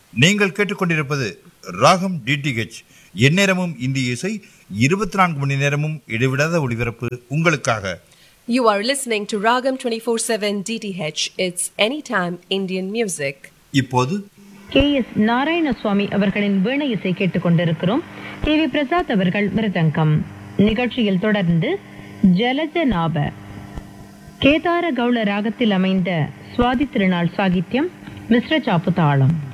நீங்கள் கேட்டுக்கொண்டிருப்பது ராகம் டிடிஹெச். எந்நேரமும் இந்திய இசை, 24 மணி நேரமும் இடைவிடாத ஒளிபரப்பு உங்களுக்காக. You are listening to Ragam 24/7 DTH. It's anytime Indian music. இப்போது K.S. நாராயணசுவாமி அவர்களின் வீணை இசை கேட்டுக்கொண்டிருக்கிறோம். K.V. பிரசாத் அவர்கள் மிருதங்கம். நிகழ்ச்சியில் தொடர்ந்து ஜலஜநாப கேதார கௌள ராகத்தில் அமைந்த சுவாதி திருநாள் சாகித்யம், மிஸ்ர சாப்பு தாளம்.